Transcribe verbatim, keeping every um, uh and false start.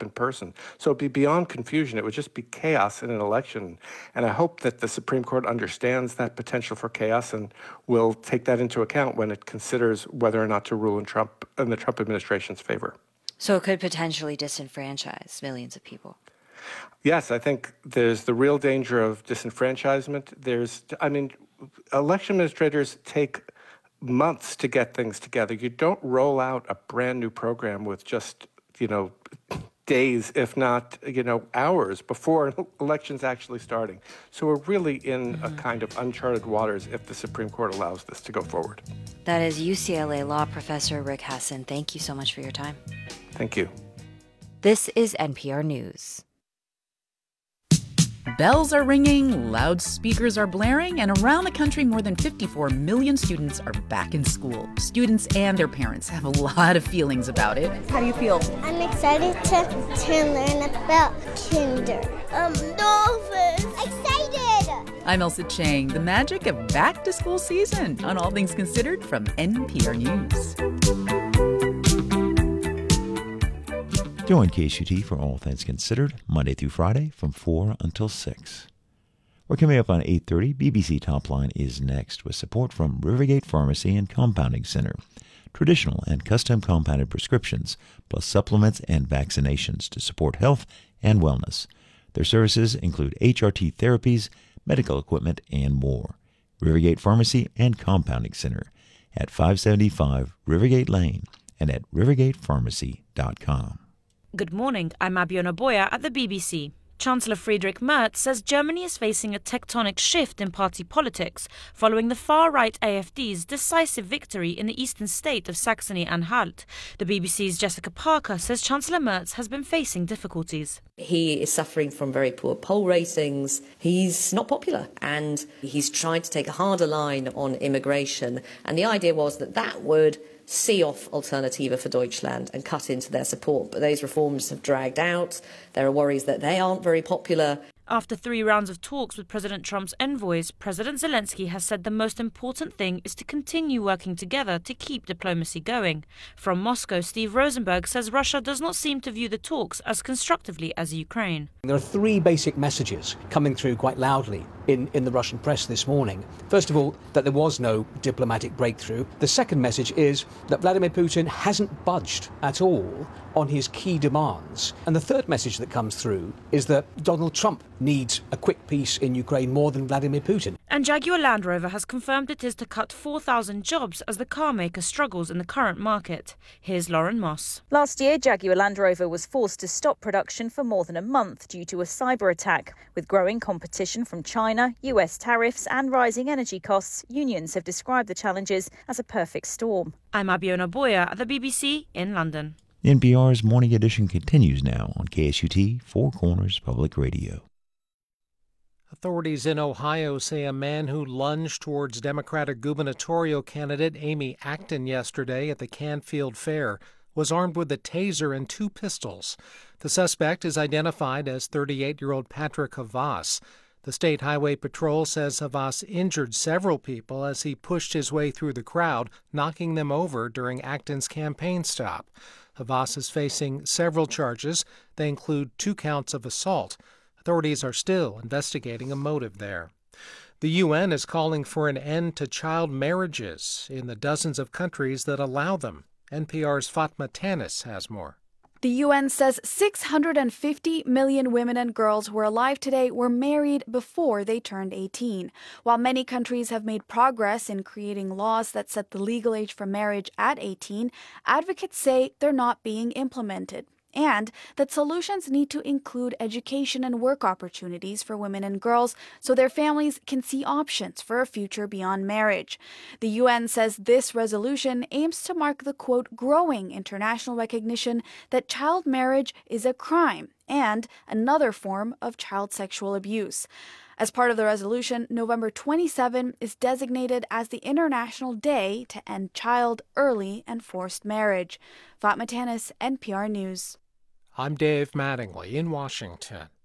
in person. So it'd be beyond confusion. It would just be chaos in an election. And I hope that the Supreme Court understands that potential for chaos and will take that into account when it considers whether or not to rule in Trump in the Trump administration's favor. So it could potentially disenfranchise millions of people. Yes, I think there's the real danger of disenfranchisement. There's, I mean, election administrators take months to get things together. You don't roll out a brand new program with just, you know, days, if not, you know, hours before elections actually starting. So we're really in mm-hmm. a kind of uncharted waters if the Supreme Court allows this to go forward. That is U C L A law professor Rick Hasen. Thank you so much for your time. Thank you. This is N P R News. Bells are ringing, loudspeakers are blaring, and around the country, more than fifty-four million students are back in school. Students and their parents have a lot of feelings about it. How do you feel? I'm excited to, to learn about kinder. Um, dolphins! Excited! I'm Elsa Chang. The magic of back-to-school season on All Things Considered from N P R News. Join K S U T for All Things Considered, Monday through Friday from four until six. We're coming up on eight thirty. B B C Top Line is next with support from Rivergate Pharmacy and Compounding Center. Traditional and custom compounded prescriptions, plus supplements and vaccinations to support health and wellness. Their services include H R T therapies, medical equipment, and more. Rivergate Pharmacy and Compounding Center at five seventy-five Rivergate Lane and at rivergate pharmacy dot com. Good morning, I'm Abiona Boya at the B B C. Chancellor Friedrich Merz says Germany is facing a tectonic shift in party politics following the far-right A F D's decisive victory in the eastern state of Saxony-Anhalt. The B B C's Jessica Parker says Chancellor Merz has been facing difficulties. He is suffering from very poor poll ratings. He's not popular, and he's tried to take a harder line on immigration. And the idea was that that would see off Alternative for Deutschland and cut into their support. But those reforms have dragged out. There are worries that they aren't very popular. After three rounds of talks with President Trump's envoys, President Zelensky has said the most important thing is to continue working together to keep diplomacy going. From Moscow, Steve Rosenberg says Russia does not seem to view the talks as constructively as Ukraine. There are three basic messages coming through quite loudly in, in the Russian press this morning. First of all, that there was no diplomatic breakthrough. The second message is that Vladimir Putin hasn't budged at all on his key demands. And the third message that comes through is that Donald Trump needs a quick peace in Ukraine more than Vladimir Putin. And Jaguar Land Rover has confirmed it is to cut four thousand jobs as the car maker struggles in the current market. Here's Lauren Moss. Last year, Jaguar Land Rover was forced to stop production for more than a month due to a cyber attack. With growing competition from China, U S tariffs and rising energy costs, unions have described the challenges as a perfect storm. I'm Abiona Boya at the B B C in London. N P R's Morning Edition continues now on K S U T Four Corners Public Radio. Authorities in Ohio say a man who lunged towards Democratic gubernatorial candidate Amy Acton yesterday at the Canfield Fair was armed with a taser and two pistols. The suspect is identified as thirty-eight-year-old Patrick Havas. The State Highway Patrol says Havas injured several people as he pushed his way through the crowd, knocking them over during Acton's campaign stop. Havas is facing several charges. They include two counts of assault. Authorities are still investigating a motive there. The U N is calling for an end to child marriages in the dozens of countries that allow them. N P R's Fatma Tanis has more. The U N says six hundred fifty million women and girls who are alive today were married before they turned eighteen. While many countries have made progress in creating laws that set the legal age for marriage at eighteen, advocates say they're not being implemented, and that solutions need to include education and work opportunities for women and girls so their families can see options for a future beyond marriage. The U N says this resolution aims to mark the, quote, growing international recognition that child marriage is a crime and another form of child sexual abuse. As part of the resolution, November twenty-seventh is designated as the International Day to End Child, Early, and Forced Marriage. Fatma Tanis, N P R News. I'm Dave Mattingly in Washington.